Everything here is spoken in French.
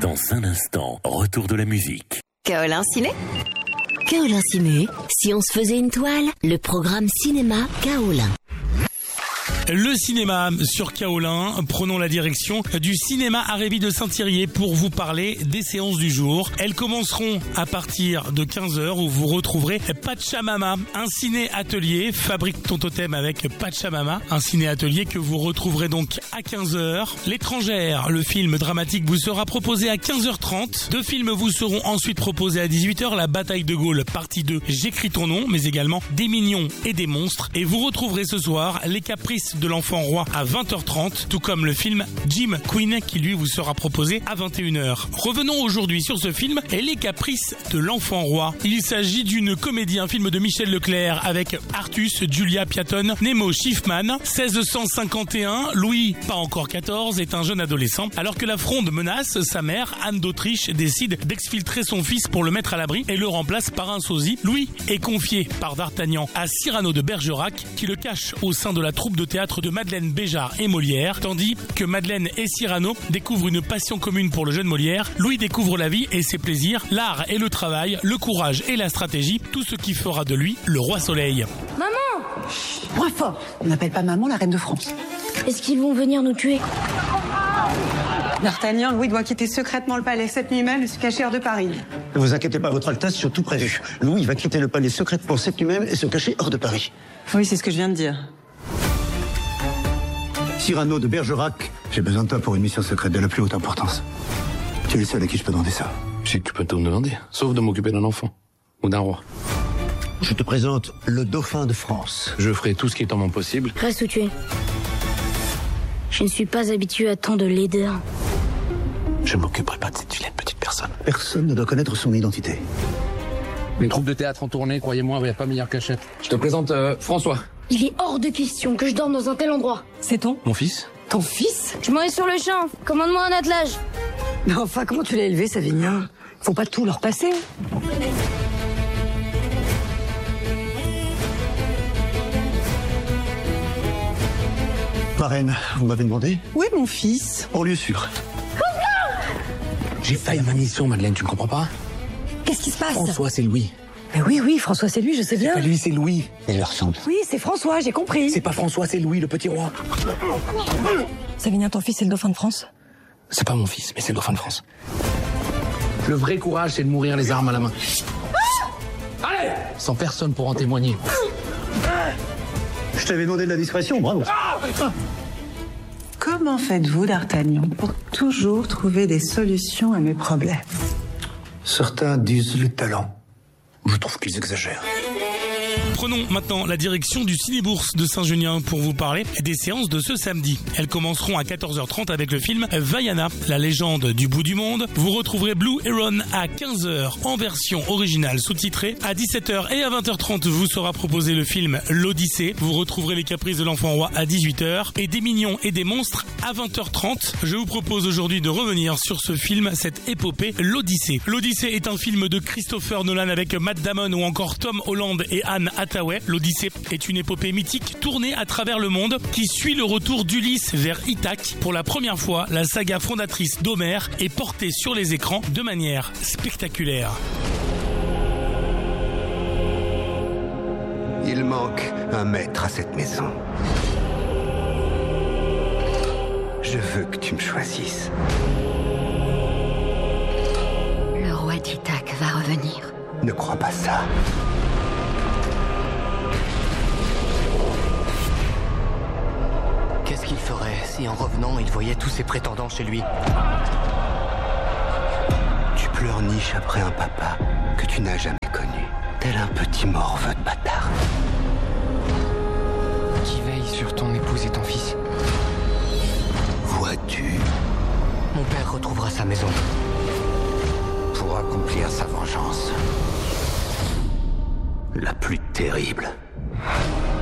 Dans un instant, retour de la musique. Kaolin Ciné. Kaolin Ciné, si on se faisait une toile, le programme cinéma Kaolin. Le cinéma sur Kaolin, prenons la direction du cinéma Arébi de Saint-Thirier pour vous parler des séances du jour. Elles commenceront à partir de 15h où vous retrouverez Pachamama, un ciné-atelier, fabrique ton totem avec Pachamama, un ciné-atelier que vous retrouverez donc à 15h. L'étrangère, le film dramatique vous sera proposé à 15h30. Deux films vous seront ensuite proposés à 18h, La bataille de Gaulle, partie 2, J'écris ton nom, mais également Des mignons et des monstres. Et vous retrouverez ce soir Les caprices de l'enfant roi à 20h30, tout comme le film Jim Queen qui lui vous sera proposé à 21h. Revenons aujourd'hui sur ce film et Les caprices de l'enfant roi. Il s'agit d'une comédie, un film de Michel Leclerc avec Artus, Julia Piaton, Nemo Schiffman. 1651, Louis, pas encore 14, est un jeune adolescent. Alors que la Fronde menace, sa mère, Anne d'Autriche, décide d'exfiltrer son fils pour le mettre à l'abri et le remplace par un sosie. Louis est confié par D'Artagnan à Cyrano de Bergerac qui le cache au sein de la troupe de théâtre de Madeleine Béjart et Molière, tandis que Madeleine et Cyrano découvrent une passion commune pour le jeune Molière. Louis découvre la vie et ses plaisirs, l'art et le travail, le courage et la stratégie, tout ce qui fera de lui le roi soleil. Maman! Moins fort. On n'appelle pas maman la reine de France. Est-ce qu'ils vont venir nous tuer? D'Artagnan, Louis doit quitter secrètement le palais cette nuit même et se cacher hors de Paris. Ne vous inquiétez pas, votre Altesse, sur tout prévu. Louis va quitter le palais secrètement cette nuit même et se cacher hors de Paris. Oui, c'est ce que je viens de dire. Cyrano de Bergerac, j'ai besoin de toi pour une mission secrète de la plus haute importance. Tu es le seul à qui je peux demander ça. Je sais que tu peux tout me demander, sauf de m'occuper d'un enfant ou d'un roi. Je te présente le dauphin de France. Je ferai tout ce qui est en mon possible. Reste où tu es. Je ne suis pas habitué à tant de laideur. Je ne m'occuperai pas de cette vilaine petite personne. Personne ne doit connaître son identité. Les troupes de théâtre en tournée, croyez-moi, il n'y a pas meilleure cachette. Je te présente François. Il est hors de question que je dorme dans un tel endroit. C'est ton? Mon fils. Ton fils? Je m'en vais sur le champ. Commande-moi un attelage. Mais enfin, comment tu l'as élevé, Savinien? Faut pas tout leur passer. Marraine, vous m'avez demandé? Où est mon fils? En lieu sûr. J'ai failli à ma mission, Madeleine, tu ne comprends pas? Qu'est-ce qui se passe? François, c'est Louis. Mais oui, François, c'est lui, je sais bien. Pas lui, c'est Louis. Il leur ressemble. Oui, c'est François, j'ai compris. C'est pas François, c'est Louis, le petit roi. Savinien, ton fils, c'est le dauphin de France? C'est pas mon fils, mais c'est le dauphin de France. Le vrai courage, c'est de mourir les armes à la main. Allez! Sans personne pour en témoigner. Je t'avais demandé de la discrétion, bravo. Comment faites-vous, D'Artagnan, pour toujours trouver des solutions à mes problèmes? Certains disent le talent. Je trouve qu'ils exagèrent. Prenons maintenant la direction du Ciné-Bourse de Saint-Junien pour vous parler des séances de ce samedi. Elles commenceront à 14h30 avec le film Vaiana, la légende du bout du monde. Vous retrouverez Blue Heron à 15h en version originale sous-titrée. À 17h et à 20h30 vous sera proposé le film L'Odyssée. Vous retrouverez Les caprices de l'enfant roi à 18h et Des mignons et des monstres à 20h30. Je vous propose aujourd'hui de revenir sur ce film, cette épopée L'Odyssée. L'Odyssée est un film de Christopher Nolan avec Matt Damon ou encore Tom Holland et Anne Hathaway. L'Odyssée est une épopée mythique tournée à travers le monde qui suit le retour d'Ulysse vers Ithaque. Pour la première fois, la saga fondatrice d'Homère est portée sur les écrans de manière spectaculaire. Il manque un maître à cette maison. Je veux que tu me choisisses. Le roi d'Ithaque va revenir. Ne crois pas ça. Qu'est-ce qu'il ferait si en revenant il voyait tous ses prétendants chez lui? Tu pleurniches après un papa que tu n'as jamais connu, tel un petit morveux de bâtard. Qui veille sur ton épouse et ton fils? Vois-tu, Mon père retrouvera sa maison. pour accomplir sa vengeance, la plus terrible.